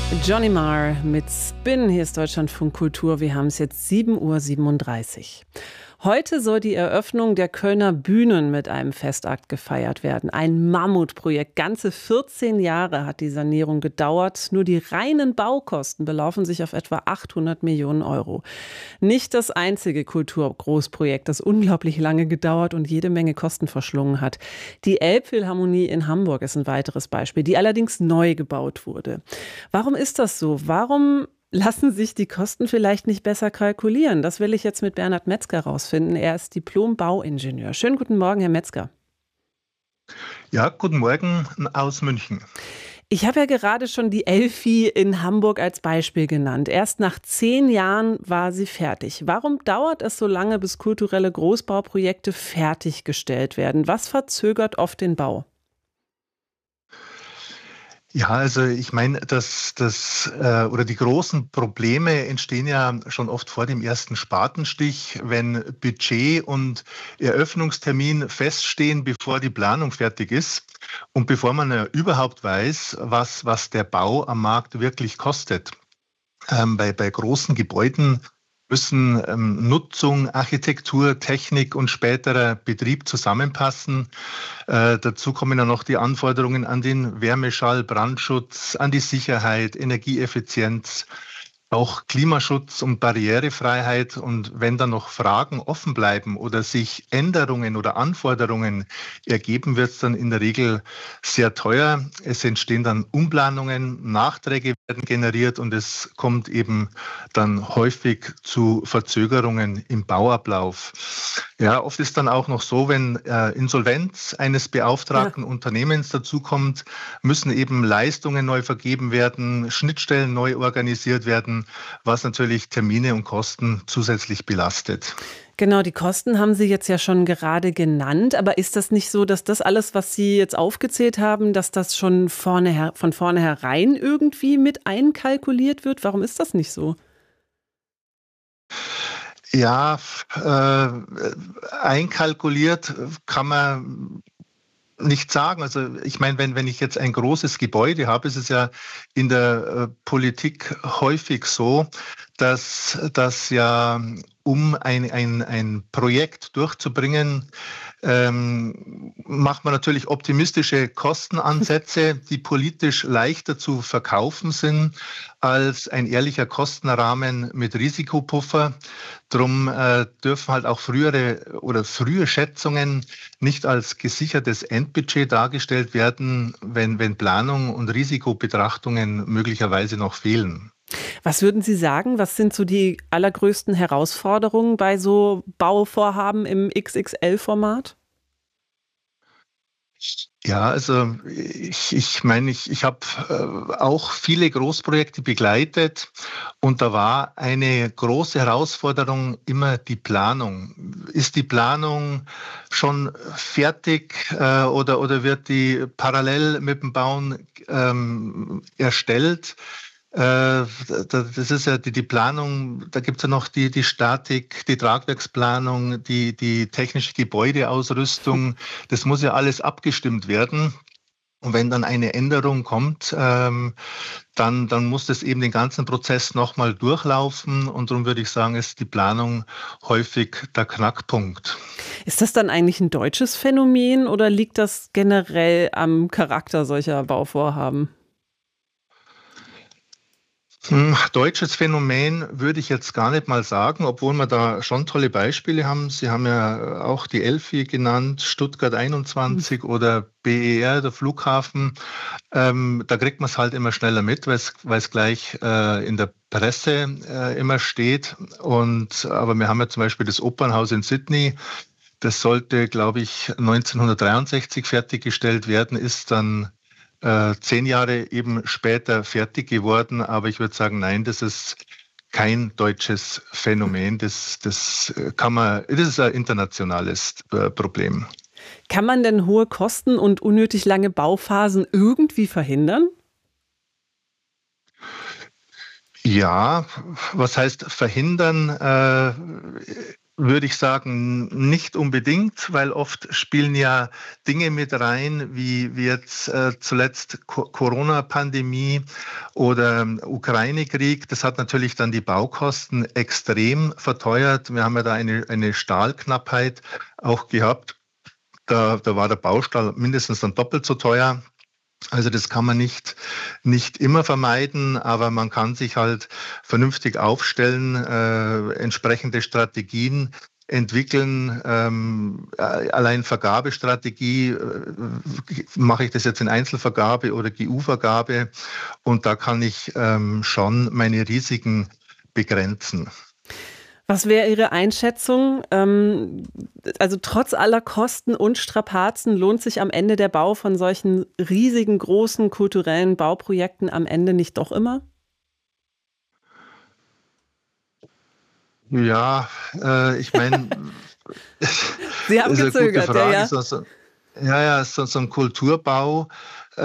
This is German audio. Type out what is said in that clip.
Johnny Marr mit Spin. Hier ist Deutschlandfunk Kultur. Wir haben es jetzt 7:37 Uhr. Heute soll die Eröffnung der Kölner Bühnen mit einem Festakt gefeiert werden. Ein Mammutprojekt. Ganze 14 Jahre hat die Sanierung gedauert. Nur die reinen Baukosten belaufen sich auf etwa 800 Millionen Euro. Nicht das einzige Kulturgroßprojekt, das unglaublich lange gedauert und jede Menge Kosten verschlungen hat. Die Elbphilharmonie in Hamburg ist ein weiteres Beispiel, die allerdings neu gebaut wurde. Warum ist das so? Warum lassen sich die Kosten vielleicht nicht besser kalkulieren? Das will ich jetzt mit Bernhard Metzger rausfinden. Er ist Diplom-Bauingenieur. Schönen guten Morgen, Herr Metzger. Ja, guten Morgen aus München. Ich habe ja gerade schon die Elfi in Hamburg als Beispiel genannt. Erst nach 10 Jahren war sie fertig. Warum dauert es so lange, bis kulturelle Großbauprojekte fertiggestellt werden? Was verzögert oft den Bau? Ja, also ich meine, die großen Probleme entstehen ja schon oft vor dem ersten Spatenstich, wenn Budget und Eröffnungstermin feststehen, bevor die Planung fertig ist und bevor man ja überhaupt weiß, was der Bau am Markt wirklich kostet. Bei großen Gebäuden müssen Nutzung, Architektur, Technik und späterer Betrieb zusammenpassen. Dazu kommen dann noch die Anforderungen an den Wärmeschall, Brandschutz, an die Sicherheit, Energieeffizienz, auch Klimaschutz und Barrierefreiheit. Und wenn dann noch Fragen offen bleiben oder sich Änderungen oder Anforderungen ergeben, wird es dann in der Regel sehr teuer. Es entstehen dann Umplanungen, Nachträge werden generiert und es kommt eben dann häufig zu Verzögerungen im Bauablauf. Ja, oft ist dann auch noch so, wenn Insolvenz eines beauftragten Unternehmens dazukommt, müssen eben Leistungen neu vergeben werden, Schnittstellen neu organisiert werden, was natürlich Termine und Kosten zusätzlich belastet. Genau, die Kosten haben Sie jetzt ja schon gerade genannt. Aber ist das nicht so, dass das alles, was Sie jetzt aufgezählt haben, dass das schon von vornherein irgendwie mit einkalkuliert wird? Warum ist das nicht so? Ja, einkalkuliert kann man nicht sagen. Also ich meine, wenn ich jetzt ein großes Gebäude habe, ist es ja in der Politik häufig so, dass das ja, um ein Projekt durchzubringen, macht man natürlich optimistische Kostenansätze, die politisch leichter zu verkaufen sind als ein ehrlicher Kostenrahmen mit Risikopuffer. Drum dürfen halt auch frühe Schätzungen nicht als gesichertes Endbudget dargestellt werden, wenn Planung und Risikobetrachtungen möglicherweise noch fehlen. Was würden Sie sagen? Was sind so die allergrößten Herausforderungen bei so Bauvorhaben im XXL-Format? Ja, also ich meine, ich habe auch viele Großprojekte begleitet und da war eine große Herausforderung immer die Planung. Ist die Planung schon fertig oder wird die parallel mit dem Bauen erstellt? Das ist ja die Planung, da gibt es ja noch die Statik, die Tragwerksplanung, die technische Gebäudeausrüstung. Das muss ja alles abgestimmt werden. Und wenn dann eine Änderung kommt, dann muss das eben den ganzen Prozess nochmal durchlaufen. Und darum würde ich sagen, ist die Planung häufig der Knackpunkt. Ist das dann eigentlich ein deutsches Phänomen oder liegt das generell am Charakter solcher Bauvorhaben? Deutsches Phänomen würde ich jetzt gar nicht mal sagen, obwohl wir da schon tolle Beispiele haben. Sie haben ja auch die Elfi genannt, Stuttgart 21 oder BER, der Flughafen. Da kriegt man es halt immer schneller mit, weil es gleich in der Presse immer steht. Aber wir haben ja zum Beispiel das Opernhaus in Sydney. Das sollte, glaube ich, 1963 fertiggestellt werden, ist dann 10 Jahre eben später fertig geworden, aber ich würde sagen, nein, das ist kein deutsches Phänomen. Das ist ein internationales Problem. Kann man denn hohe Kosten und unnötig lange Bauphasen irgendwie verhindern? Ja, was heißt verhindern? würde ich sagen, nicht unbedingt, weil oft spielen ja Dinge mit rein, wie jetzt zuletzt Corona-Pandemie oder Ukraine-Krieg. Das hat natürlich dann die Baukosten extrem verteuert. Wir haben ja da eine Stahlknappheit auch gehabt. Da war der Baustahl mindestens dann doppelt so teuer. Also das kann man nicht immer vermeiden, aber man kann sich halt vernünftig aufstellen, entsprechende Strategien entwickeln. Allein Vergabestrategie, mache ich das jetzt in Einzelvergabe oder GU-Vergabe, und da kann ich schon meine Risiken begrenzen. Was wäre Ihre Einschätzung? Also trotz aller Kosten und Strapazen lohnt sich am Ende der Bau von solchen riesigen, großen kulturellen Bauprojekten am Ende nicht doch immer? Ja, ich meine, Sie haben das ist eine gute gezögert, ja, Frage. ja. So ein Kulturbau,